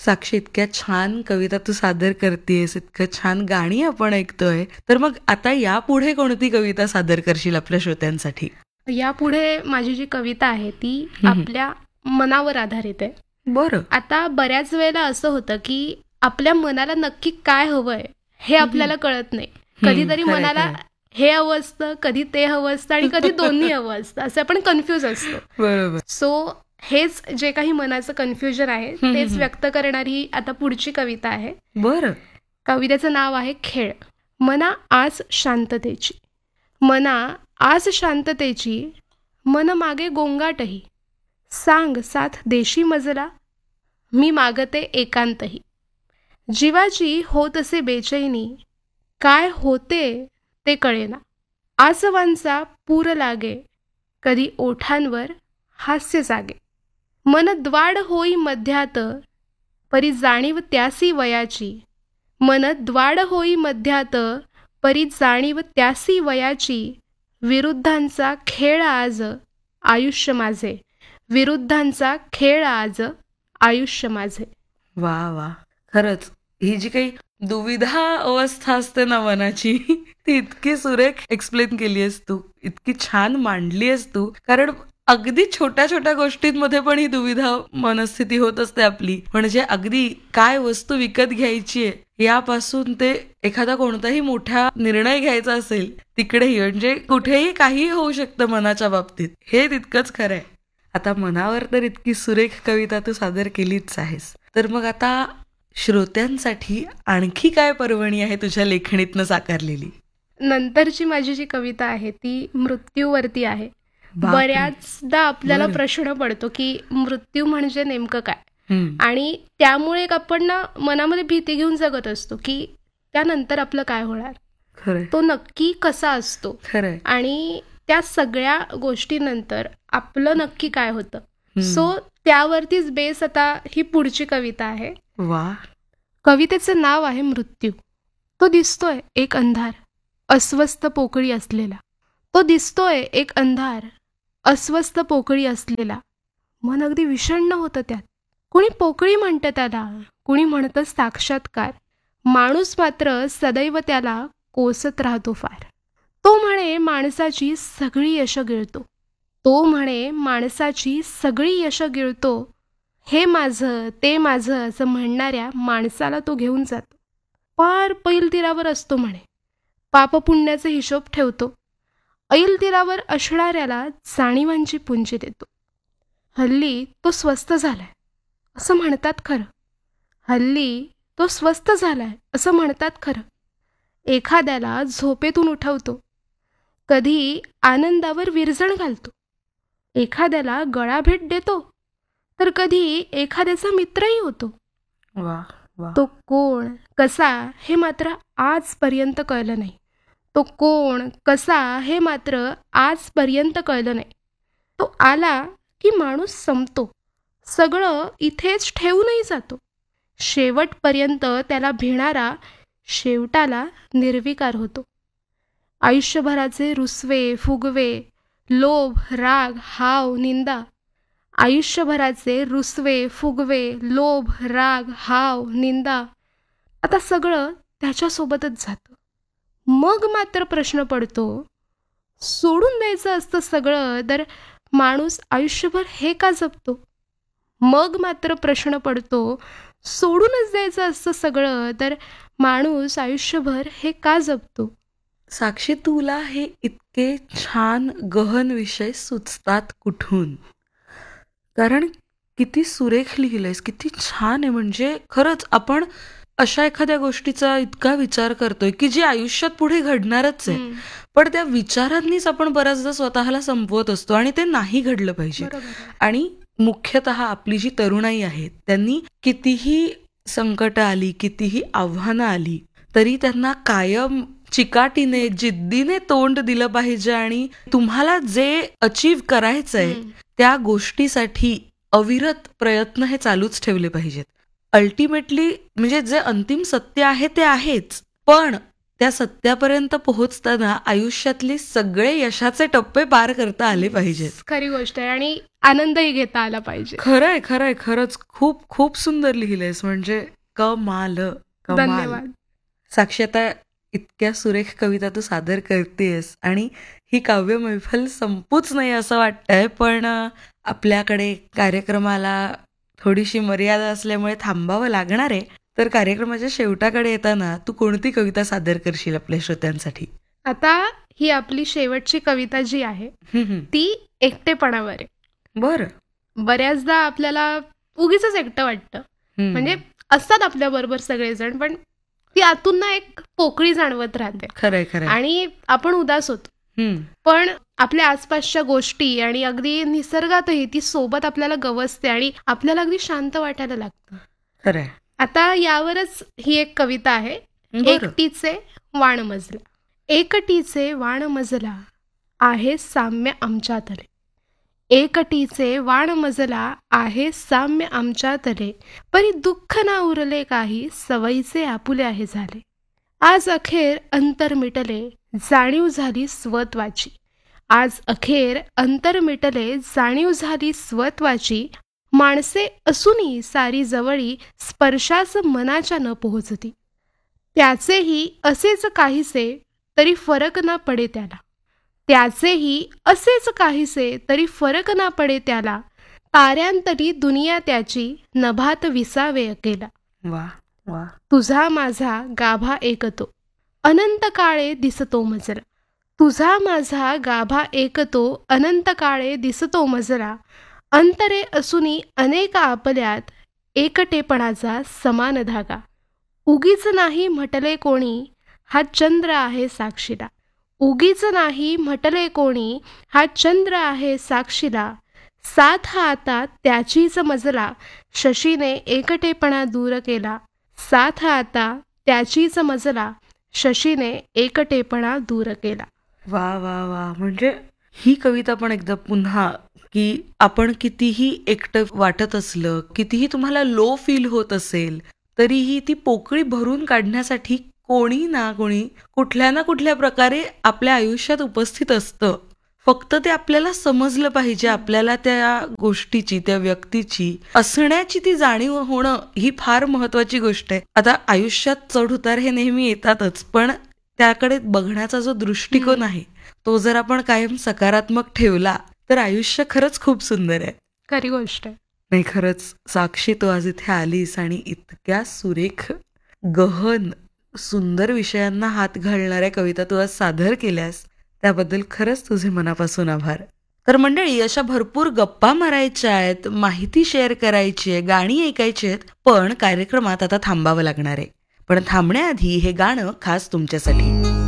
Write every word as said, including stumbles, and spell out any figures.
साक्षी, इतक्या छान कविता तू सादर करतेस, इतकं छान गाणी आपण ऐकतोय, तर मग आता यापुढे कोणती कविता सादर करशील आपल्या श्रोत्यांसाठी? यापुढे माझी जी कविता आहे ती हम्म. आपल्या मनावर आधारित आहे. बरं. आता बऱ्याच वेळेला असं होतं की आपल्या मनाला नक्की काय हवंय हे आपल्याला कळत नाही. कधीतरी खरंय, मनाला खरंय. हे हवं असतं, कधी ते हवं असतं आणि कधी दोन्ही हवं असतं, असं आपण कन्फ्यूज असतो. बरोबर. सो हेच जे काही मनाचं कन्फ्युजन आहे हम्म, तेच हम्म. व्यक्त करणारी आता पुढची कविता आहे. बरं. कवितेचं नाव आहे खेळ. मना आज शांततेची, मना आज शांततेची, मन मागे गोंगाटही, सांग साथ देशी मजला, मी मागते एकांतही. जीवाची होत असे बेचैनी, काय होते ते कळेना. आसवांचा पूर लागे, कधी ओठांवर हास्य जागे. मन द्वाड होई मध्यात, परी जाणीव त्यासी वयाची. मन द्वाड होई मध्यात, परी जाणीव त्यासी वयाची. विरुद्धांचा खेळ आज आयुष्य माझे, विरुद्धांचा खेळ आज आयुष्य माझे. वा वा, खरंच ही जी काही दुविधा अवस्था असते ना मनाची, ती इतकी सुरेख एक्सप्लेन केली आहेस तू, इतकी छान मांडली आहेस तू. कारण अगदी छोट्या छोट्या गोष्टींमध्ये पण ही दुविधा मनस्थिती होत असते आपली. म्हणजे अगदी काय वस्तू विकत घ्यायची आहे यापासून ते एखादा कोणताही मोठा निर्णय घ्यायचा असेल तिकडेही, म्हणजे कुठेही काहीही होऊ शकतं मनाच्या बाबतीत. हे तितकंच खरं आहे. आता मनावर तर इतकी सुरेख कविता तू सादर केलीच आहेस, तर मग आता श्रोत्यांसाठी आणखी काय पर्वणी आहे तुझ्या लेखणीतनं साकारलेली? नंतरची माझी जी कविता आहे ती मृत्यूवरती आहे. बापरे. बऱ्याचदा आपल्याला बरं. प्रश्न पडतो की मृत्यू म्हणजे नेमकं काय, हम्म. आणि त्यामुळे एक आपण ना मनामध्ये भीती घेऊन जगत असतो की त्यानंतर आपलं काय होणार, खरंय, तो नक्की कसा असतो, खरंय. आणि त्या सगळ्या गोष्टीनंतर आपलं नक्की काय होतं. हम्म. सो त्यावरतीच बेस आता ही पुढची कविता आहे. वा. कवितेचं नाव आहे मृत्यू. तो दिसतोय एक अंधार, अस्वस्थ पोकळी असलेला. तो दिसतोय एक अंधार, अस्वस्थ पोकळी असलेला. मन अगदी विषण्ण होतं त्यात. कुणी पोकळी म्हणतं त्याला, कुणी म्हणतं साक्षात्कार. माणूस मात्र सदैव त्याला कोसत राहतो फार. तो म्हणे माणसाची सगळी यश गिळतो, तो म्हणे माणसाची सगळी यश गिळतो. हे माझं ते माझं असं म्हणणाऱ्या माणसाला तो घेऊन जातो. पार पैल तीरावर असतो म्हणे, पापपुण्याचे हिशोब ठेवतो. ऐल तीरावर असणाऱ्याला जाणीवांची पुंजी देतो. हल्ली तो स्वस्थ झालाय असं म्हणतात खरं, हल्ली तो स्वस्थ झालाय असं म्हणतात खरं. एखाद्याला झोपेतून उठवतो, कधी आनंदावर विरजण घालतो. एखाद्याला गळाभेट देतो, तर कधी एखाद्याचा मित्रही होतो. वा वा. तो कोण कसा हे मात्र आजपर्यंत कळलं नाही. तो कोण कसा हे मात्र आजपर्यंत कळलं नाही. तो आला की माणूस संपतो, सगळं इथेच ठेवूनही जातो. शेवटपर्यंत त्याला भिणारा शेवटाला निर्विकार होतो. आयुष्यभराचे रुसवे फुगवे, लोभ राग हाव निंदा. आयुष्यभराचे रुसवे फुगवे, लोभ राग हाव निंदा, आता सगळं त्याच्यासोबतच जातं. मग मात्र प्रश्न पडतो, सोडून द्यायचं असतं सगळं तर माणूस आयुष्यभर हे का जपतो. मग मात्र प्रश्न पडतो, सोडूनच द्यायचं असतं सगळं तर माणूस आयुष्यभर हे का जपतो. साक्षी, तुला हे इतके छान गहन विषय सुचतात कुठून? कारण किती सुरेख लिहिलंयस, किती छान आहे. म्हणजे खरंच आपण अशा एखाद्या गोष्टीचा इतका विचार करतोय की जी आयुष्यात पुढे घडणारच आहे, पण त्या विचारांनीच आपण बऱ्याचदा स्वतःला संपवत असतो आणि ते नाही घडलं पाहिजे. आणि मुख्यतः आपली जी तरुणाई आहे त्यांनी कितीही संकट आली, कितीही आव्हानं आली तरी त्यांना कायम चिकाटीने जिद्दीने तोंड दिलं पाहिजे आणि तुम्हाला जे अचीव करायचंय त्या गोष्टीसाठी अविरत प्रयत्न हे चालूच ठेवले पाहिजेत. अल्टिमेटली म्हणजे जे अंतिम सत्य आहे ते आहेच, पण त्या सत्यापर्यंत पोहोचताना आयुष्यातले सगळे यशाचे टप्पे पार करता आले पाहिजेत. खरी गोष्ट आहे आणि आनंदही घेता आला पाहिजे. खरंय खरंय खरंच खूप खूप सुंदर लिहिलंयस. म्हणजे कमाल कमाल. धन्यवाद. साक्षी, आता इतक्या सुरेख कविता तू सादर करतेस आणि ही काव्य मैफल संपूच नाही असं वाटतंय, पण आपल्याकडे कार्यक्रमाला थोडीशी मर्यादा असल्यामुळे थांबावं लागणार आहे. तर कार्यक्रमाच्या शेवटाकडे येताना तू कोणती कविता सादर करशील आपल्या श्रोत्यांसाठी? आता ही आपली शेवटची कविता जी आहे ती एकटेपणावर आहे. बरं. बऱ्याचदा आपल्याला उगीच एकटं वाटतं. म्हणजे असतात आपल्या बरोबर सगळेजण, पण ती आतून ना एक पोकळी जाणवत राहते. खरंय खरंय. आणि आपण उदास होतो. पण आपल्या आसपासच्या गोष्टी आणि अगदी निसर्गातही ती सोबत आपल्याला गवसते आणि आपल्याला अगदी शांत वाटायला लागतं. खरंय. आता यावरच ही एक कविता आहे. एकटीचे वाण मजला. एकटीचे वाण मजला आहे साम्य आमच्यातले. एकटीचे वाण मजला आहे साम्य आमच्यातले. परी दुःख ना उरले काही सवयीचे आपुले आहे झाले. आज अखेर अंतर मिटले जाणीव झाली स्वत्वाची. आज अखेर अंतर मिटले जाणीव झाली स्वत्वाची. माणसे असूनही सारी जवळी स्पर्शास मनाच्या न पोहोचती. त्याचेही असेच काहीसे तरी फरक ना पडे त्याला. त्याचेही असेच काहीसे तरी फरक ना पडे त्याला. ताऱ्यांतरी दुनिया त्याची नभात विसावे अकेला. वा वा. तुझा माझा गाभा एकतो अनंत काळे दिसतो मजला. तुझा माझा गाभा एकतो अनंत काळे दिसतो मजला. अंतरे असूनी अनेक आपल्यात एकटेपणाचा समान धागा. उगीच नाही म्हटले कोणी हा चंद्र आहे साक्षीला. उगीच नाही म्हटले कोणी हा चंद्र आहे साक्षीला. साथ हा आता त्याचीच मजला शशीने एकटेपणा दूर केला. साथ हा आता त्याचीच मजला शशीने एकटेपणा दूर केला. वा वा वा. म्हणजे ही कविता पण एकदा पुन्हा, की आपण कितीही एकटं वाटत असलं, कितीही तुम्हाला लो फील होत असेल, तरीही ती पोकळी भरून काढण्यासाठी कोणी ना कोणी कुठल्या ना कुठल्या प्रकारे आपल्या आयुष्यात उपस्थित असतं. फक्त ते आपल्याला समजलं पाहिजे. आपल्याला त्या गोष्टीची, त्या व्यक्तीची असण्याची ती जाणीव होणं ही फार महत्वाची गोष्ट आहे. आता आयुष्यात चढ उतार हे नेहमी येतातच, पण त्याकडे बघण्याचा जो दृष्टिकोन आहे तो जर आपण कायम सकारात्मक ठेवला तर आयुष्य खरंच खूप सुंदर आहे. खरी गोष्ट आहे. नाही, खरंच साक्षी, तू आज इथे आलीस आणि इतक्या सुरेख, गहन, सुंदर विषयांना हात घालणाऱ्या कविता तू आज सादर केल्यास, त्याबद्दल खरंच तुझे मनापासून आभार. तर मंडळी, अशा भरपूर गप्पा मारायच्या आहेत, माहिती शेअर करायची आहे, गाणी ऐकायची आहेत, पण कार्यक्रमात आता थांबावं लागणार आहे. पण थांबण्याआधी हे गाणं खास तुमच्यासाठी.